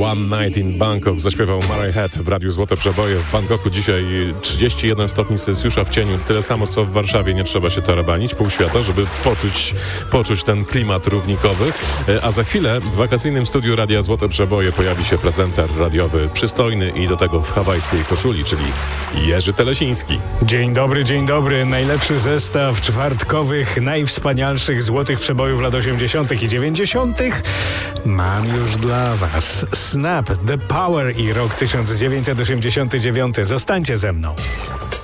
One Night in Bangkok zaśpiewał Murray Head w Radiu Złote Przeboje. W Bangkoku dzisiaj 31 stopni Celsjusza w cieniu, tyle samo co w Warszawie. Nie trzeba się tarabanić, pół świata, żeby poczuć ten klimat równikowy. A za chwilę w wakacyjnym studiu Radia Złote Przeboje pojawi się prezenter radiowy przystojny i do tego w hawajskiej koszuli, czyli Jerzy Telesiński. Dzień dobry. Najlepszy zestaw czwartkowych, najwspanialszych złotych przebojów lat 80. i 90. mam już dla was. Snap, The Power i rok 1989. Zostańcie ze mną.